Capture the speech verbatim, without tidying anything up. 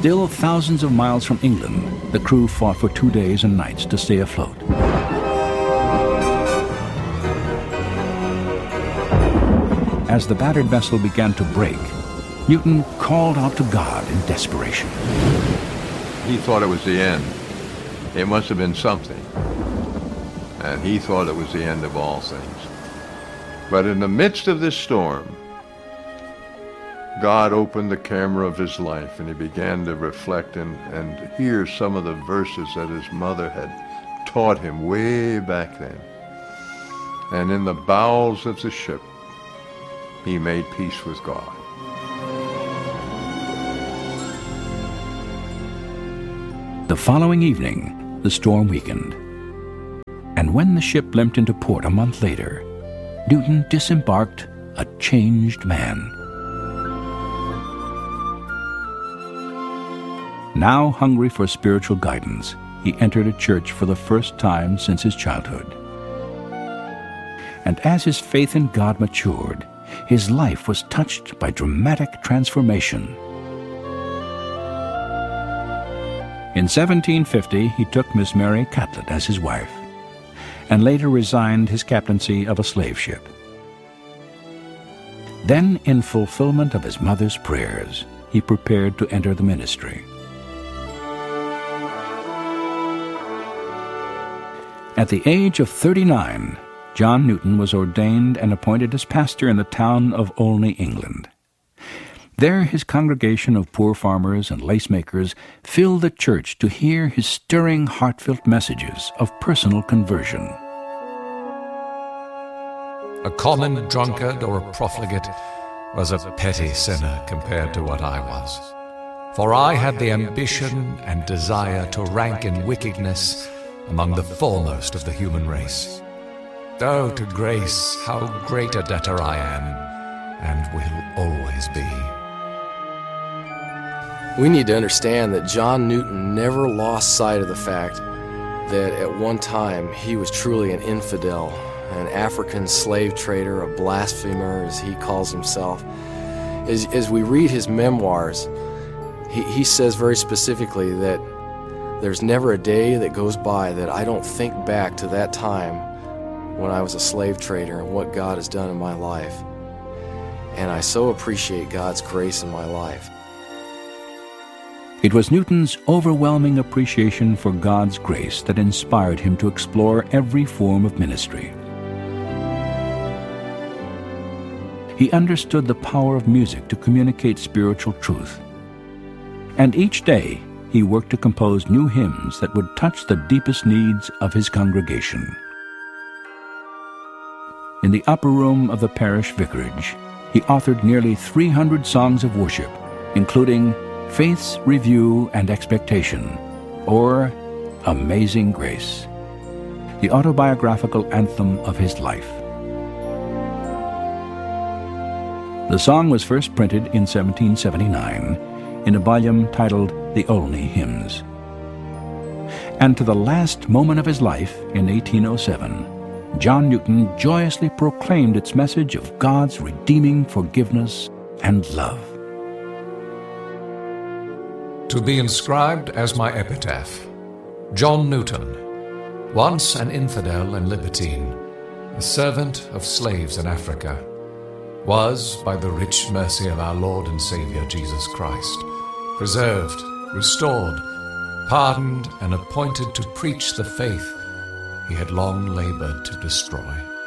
Still thousands of miles from England, the crew fought for two days and nights to stay afloat. As the battered vessel began to break, Newton called out to God in desperation. He thought it was the end. It must have been something. And he thought it was the end of all things. But in the midst of this storm, God opened the camera of his life, and he began to reflect and, and hear some of the verses that his mother had taught him way back then. And in the bowels of the ship, he made peace with God. The following evening, the storm weakened. And when the ship limped into port a month later, Newton disembarked a changed man. Now hungry for spiritual guidance, he entered a church for the first time since his childhood. And as his faith in God matured, his life was touched by dramatic transformation. In seventeen fifty, he took Miss Mary Catlett as his wife, and later resigned his captaincy of a slave ship. Then, in fulfillment of his mother's prayers, he prepared to enter the ministry. At the age of thirty-nine, John Newton was ordained and appointed as pastor in the town of Olney, England. There his congregation of poor farmers and lacemakers filled the church to hear his stirring, heartfelt messages of personal conversion. A common drunkard or a profligate was a petty sinner compared to what I was. For I had the ambition and desire to rank in wickedness among the foremost of the human race. Oh, to grace, how great a debtor I am, and will always be. We need to understand that John Newton never lost sight of the fact that at one time he was truly an infidel, an African slave trader, a blasphemer, as he calls himself. As, as we read his memoirs, he, he says very specifically that there's never a day that goes by that I don't think back to that time when I was a slave trader and what God has done in my life. And I so appreciate God's grace in my life. It was Newton's overwhelming appreciation for God's grace that inspired him to explore every form of ministry. He understood the power of music to communicate spiritual truth. And each day, he worked to compose new hymns that would touch the deepest needs of his congregation. In the upper room of the parish vicarage, he authored nearly three hundred songs of worship, including Faith's Review and Expectation, or Amazing Grace, the autobiographical anthem of his life. The song was first printed in seventeen seventy-nine in a volume titled The Olney Hymns. And to the last moment of his life in eighteen oh seven, John Newton joyously proclaimed its message of God's redeeming forgiveness and love. To be inscribed as my epitaph, John Newton, once an infidel and libertine, a servant of slaves in Africa, was, by the rich mercy of our Lord and Savior Jesus Christ, preserved, restored, pardoned, and appointed to preach the faith he had long labored to destroy.